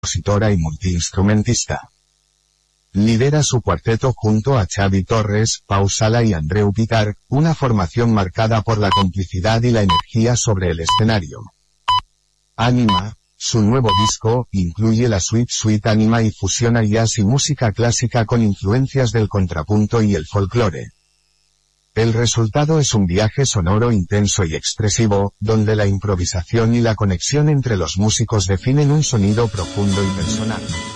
compositora y multiinstrumentista. Lidera su cuarteto junto a Xavi Torres, Pau Sala y Andreu Picar, una formación marcada por la complicidad y la energía sobre el escenario. Anima, su nuevo disco, incluye la Suite Anima y fusiona jazz y música clásica con influencias del contrapunto y el folclore. El resultado es un viaje sonoro intenso y expresivo, donde la improvisación y la conexión entre los músicos definen un sonido profundo y personal.